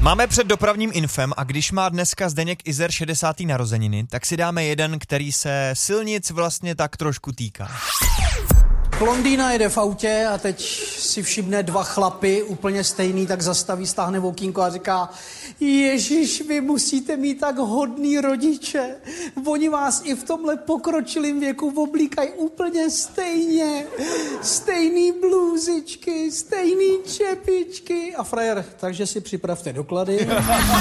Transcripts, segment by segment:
Máme před dopravním infem a když má dneska Zdeněk Izer 60. narozeniny, tak si dáme jeden, který se silnic vlastně tak trošku týká. Blondýna jede v autě a teď si všimne dva chlapy, úplně stejný, tak zastaví, stáhne okýnko a říká: Ježiš, vy musíte mít tak hodný rodiče. Oni vás i v tomhle pokročilém věku oblíkají úplně stejně. Stejný blůzičky, stejný čepičky. A frajer, takže si připravte doklady.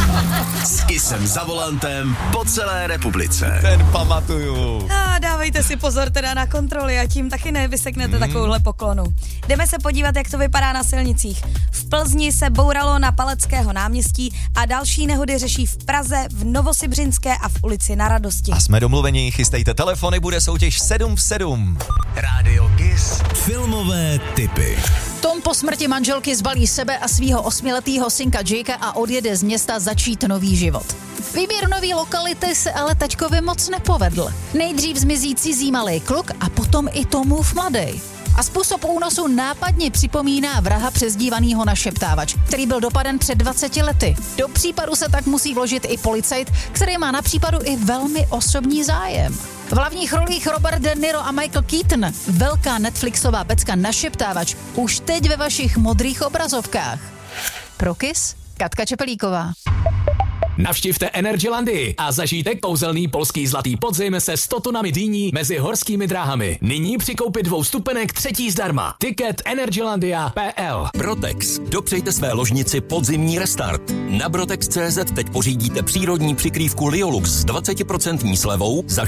S Isem za volantem po celé republice. Ten pamatuju. A dávejte si pozor teda na kontroly a tím taky nevyseknete takovouhle poklonu. Jdeme se podívat, jak to vypadá na silnicích. V Plzni se bouralo na Paleckého náměstí a další nehody řeší v Praze, v Novosibřinské a v ulici Na Radosti. A jsme domluveni, chystejte telefony, bude soutěž 7 v 7. Rádio Kiss. Filmové tipy. Tom po smrti manželky zbalí sebe a svýho 8letýho synka Jakea a odjede z města začít nový život. Výběr nový lokality se ale taťkovi moc nepovedl. Nejdřív zmizí cizí malej kluk a potom i Tomův mladej. A způsob únosu nápadně připomíná vraha přezdívanýho Našeptávač, který byl dopaden před 20 lety. Do případu se tak musí vložit i policajt, který má na případu i velmi osobní zájem. V hlavních rolích Robert De Niro a Michael Keaton. Velká Netflixová pecka Našeptávač už teď ve vašich modrých obrazovkách. Pro Kiss, Katka Čepelíková. Navštivte Energylandii a zažijte kouzelný polský zlatý podzim se 100 tunami dýní mezi horskými dráhami. Nyní při koupi 2 vstupenek 3. zdarma. Tiket energylandia.pl. Brotex. Dopřejte své ložnici podzimní restart. Na Brotex.cz teď pořídíte přírodní přikrývku Liolux s 20% slevou za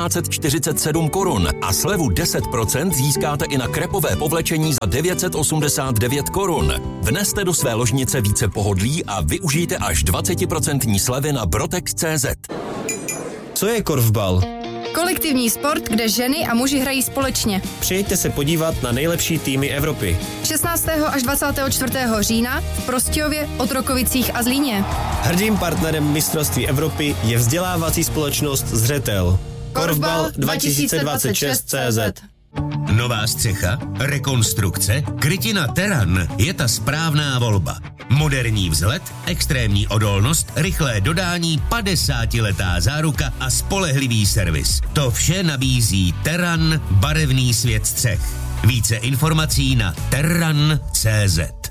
1647 korun a slevu 10% získáte i na krepové povlečení za 989 korun. Vneste do své ložnice více pohodlí a využijte až 20% slevy na Brotex.cz. Co je korfbal? Kolektivní sport, kde ženy a muži hrají společně. Přijďte se podívat na nejlepší týmy Evropy. 16. až 24. října v Prostějově, Otrokovicích a Zlíně. Hrdým partnerem mistrovství Evropy je vzdělávací společnost Zřetel. Korfbal 2026.cz. Nová střecha, rekonstrukce, krytina Terran je ta správná volba. Moderní vzhled, extrémní odolnost, rychlé dodání, 50letá záruka a spolehlivý servis. To vše nabízí Terran, barevný svět střech. Více informací na terran.cz.